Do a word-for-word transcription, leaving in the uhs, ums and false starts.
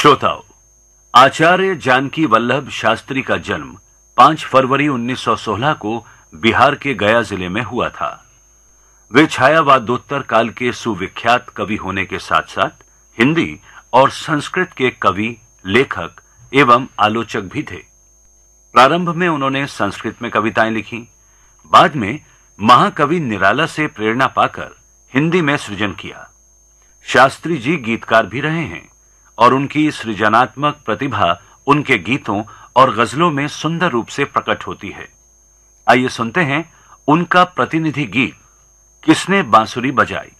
श्रोताओं, आचार्य जानकी वल्लभ शास्त्री का जन्म पांच फरवरी उन्नीस सौ सोलह को बिहार के गया जिले में हुआ था। वे छायावादोत्तर काल के सुविख्यात कवि होने के साथ साथ हिंदी और संस्कृत के कवि, लेखक एवं आलोचक भी थे। प्रारंभ में उन्होंने संस्कृत में कविताएं लिखी। बाद में महाकवि निराला से प्रेरणा पाकर हिंदी में सृजन किया। शास्त्री जी गीतकार भी रहे हैं और उनकी सृजनात्मक प्रतिभा उनके गीतों और गजलों में सुंदर रूप से प्रकट होती है। आइए सुनते हैं उनका प्रतिनिधि गीत किसने बांसुरी बजाई।